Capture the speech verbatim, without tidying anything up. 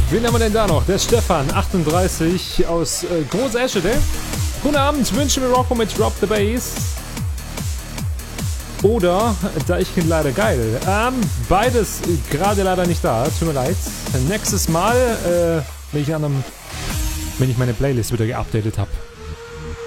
Wen haben wir denn da noch? Der Stefan, achtunddreißig, aus äh, Groß Eschede. Guten Abend, wünsche mir Rocco mit Drop the Bass. Oder Deichkind leider geil. Ähm, beides gerade leider nicht da, tut mir leid. Nächstes Mal, äh, wenn ich, an einem, wenn ich meine Playlist wieder geupdatet habe.